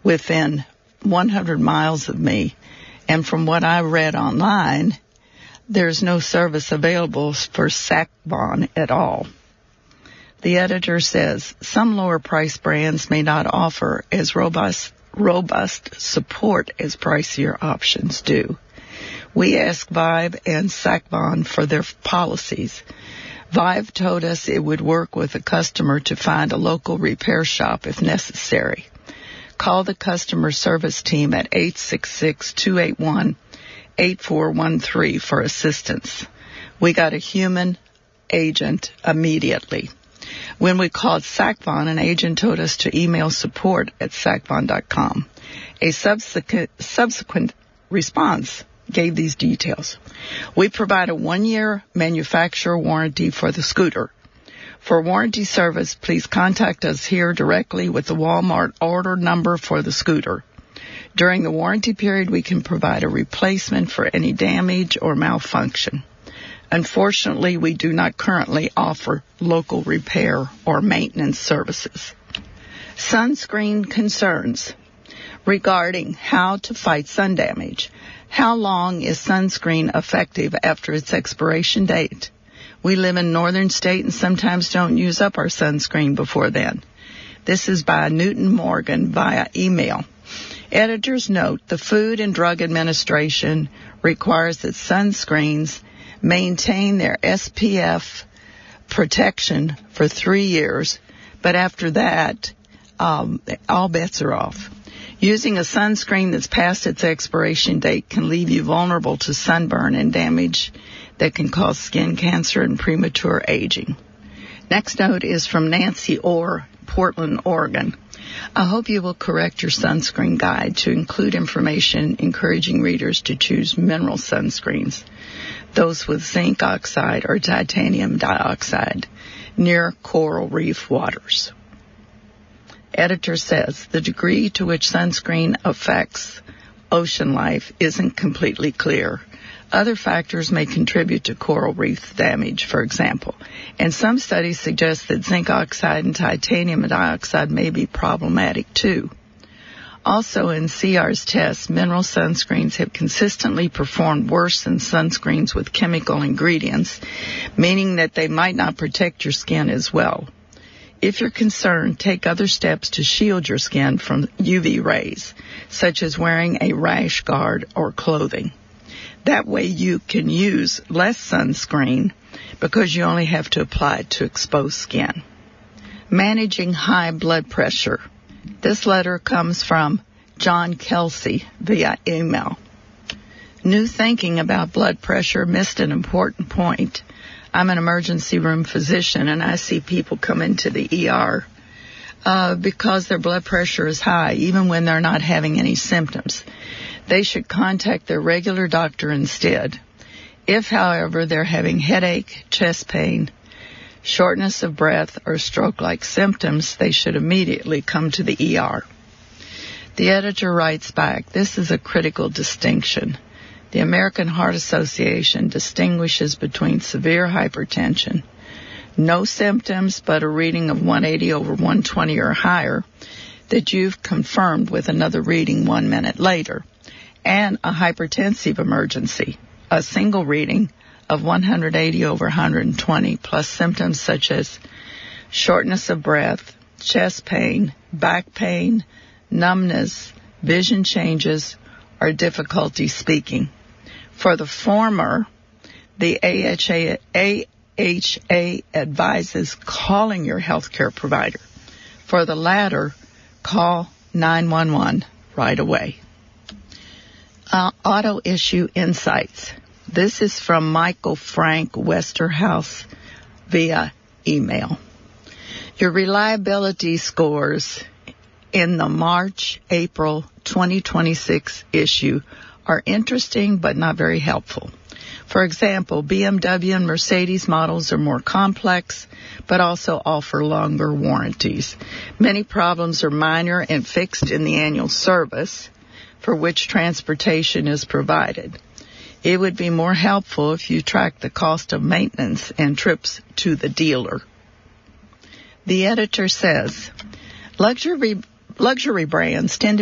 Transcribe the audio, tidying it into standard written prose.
within 100 miles of me, and from what I read online, there's no service available for Sac-Bond at all. The editor says, some lower price brands may not offer as robust support as pricier options do. We asked Vive and Sac-Bond for their policies. Vive told us it would work with a customer to find a local repair shop if necessary. Call the customer service team at 866-281-8413 for assistance. We got a human agent immediately. When we called Sac-Bond, an agent told us to email support at sacbond.com. A subsequent response gave these details. We provide a 1-year manufacturer warranty for the scooter. For warranty service, please contact us here directly with the Walmart order number for the scooter. During the warranty period, we can provide a replacement for any damage or malfunction. Unfortunately, we do not currently offer local repair or maintenance services. Sunscreen concerns regarding how to fight sun damage. How long is sunscreen effective after its expiration date? We live in northern state and sometimes don't use up our sunscreen before then. This is by Newton Morgan via email. Editor's note, the Food and Drug Administration requires that sunscreens maintain their SPF protection for 3 years, but after that, all bets are off. Using a sunscreen that's past its expiration date can leave you vulnerable to sunburn and damage that can cause skin cancer and premature aging. Next note is from Nancy Orr, Portland, Oregon. I hope you will correct your sunscreen guide to include information encouraging readers to choose mineral sunscreens, those with zinc oxide or titanium dioxide, near coral reef waters. Editor says the degree to which sunscreen affects ocean life isn't completely clear. Other factors may contribute to coral reef damage, for example, and some studies suggest that zinc oxide and titanium dioxide may be problematic too. Also, in CR's tests, mineral sunscreens have consistently performed worse than sunscreens with chemical ingredients, meaning that they might not protect your skin as well. If you're concerned, take other steps to shield your skin from UV rays, such as wearing a rash guard or clothing. That way you can use less sunscreen because you only have to apply it to exposed skin. Managing high blood pressure. This letter comes from John Kelsey via email. New thinking about blood pressure missed an important point. I'm an emergency room physician, and I see people come into the ER because their blood pressure is high, even when they're not having any symptoms. They should contact their regular doctor instead. If, however, they're having headache, chest pain, shortness of breath, or stroke-like symptoms, they should immediately come to the ER. The editor writes back, this is a critical distinction. The American Heart Association distinguishes between severe hypertension, no symptoms but a reading of 180 over 120 or higher that you've confirmed with another reading 1 minute later, and a hypertensive emergency, a single reading of 180 over 120 plus symptoms such as shortness of breath, chest pain, back pain, numbness, vision changes, or difficulty speaking. For the former, the AHA advises calling your healthcare provider. For the latter, call 911 right away. Auto issue insights. This is from Michael Frank Westerhouse via email. Your reliability scores in the March-April 2026 issue are interesting but not very helpful. For example, BMW and Mercedes models are more complex but also offer longer warranties. Many problems are minor and fixed in the annual service for which transportation is provided. It would be more helpful if you track the cost of maintenance and trips to the dealer. The editor says, luxury brands tend to